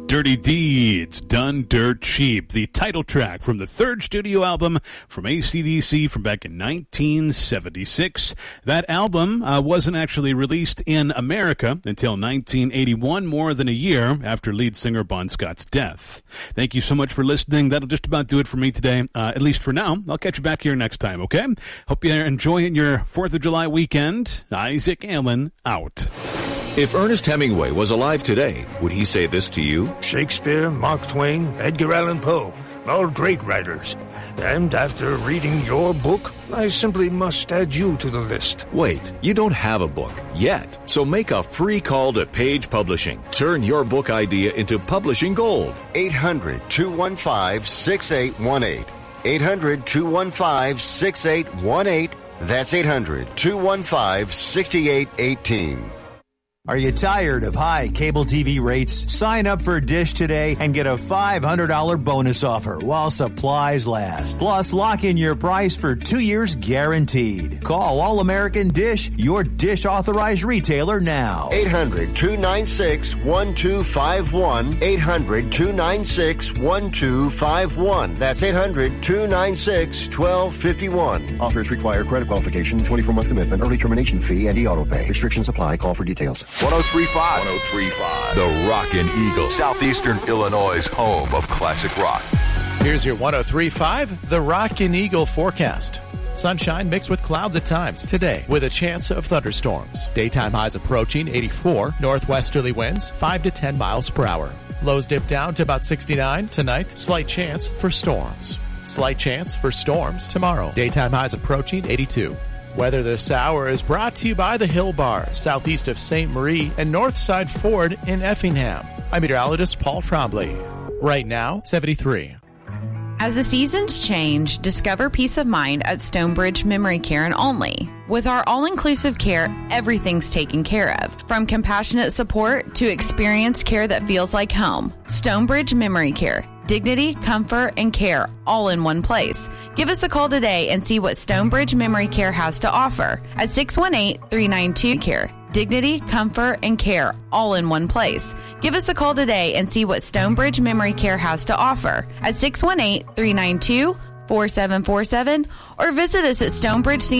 Dirty Deeds, Done Dirt Cheap, the title track from the third studio album from AC/DC from back in 1976. That album wasn't actually released in America until 1981, more than a year after lead singer Bon Scott's death. Thank you so much for listening. That'll just about do it for me today, at least for now. I'll catch you back here next time, okay? Hope you're enjoying your 4th of July weekend. Isaac Allen, out. If Ernest Hemingway was alive today, would he say this to you? Shakespeare, Mark Twain, Edgar Allan Poe, all great writers. And after reading your book, I simply must add you to the list. Wait, you don't have a book yet. So make a free call to Page Publishing. Turn your book idea into publishing gold. 800-215-6818. 800-215-6818. That's 800-215-6818. Are you tired of high cable TV rates? Sign up for Dish today and get a $500 bonus offer while supplies last. Plus, lock in your price for 2 years guaranteed. Call All American Dish, your Dish authorized retailer now. 800-296-1251. 800-296-1251. That's 800-296-1251. Offers require credit qualification, 24-month commitment, early termination fee, and e-auto pay. Restrictions apply. Call for details. 103.5. 103.5. The Rockin' Eagle. Southeastern Illinois' home of classic rock. Here's your 103.5, the Rockin' Eagle forecast. Sunshine mixed with clouds at times today with a chance of thunderstorms. Daytime highs approaching 84, northwesterly winds 5 to 10 miles per hour. Lows dip down to about 69 tonight. Slight chance for storms. Slight chance for storms tomorrow. Daytime highs approaching 82. Weather this hour is brought to you by the Hill Bar, southeast of St. Marie and Northside Ford in Effingham. I'm meteorologist Paul Trombley. Right now, 73. As the seasons change, discover peace of mind at Stonebridge Memory Care and Only. With our all-inclusive care, everything's taken care of. From compassionate support to experienced care that feels like home. Stonebridge Memory Care. Dignity, comfort, and care all in one place. Give us a call today and see what Stonebridge Memory Care has to offer at 618-392-CARE. Dignity, comfort, and care all in one place. Give us a call today and see what Stonebridge Memory Care has to offer at 618-392-4747 or visit us at Stonebridge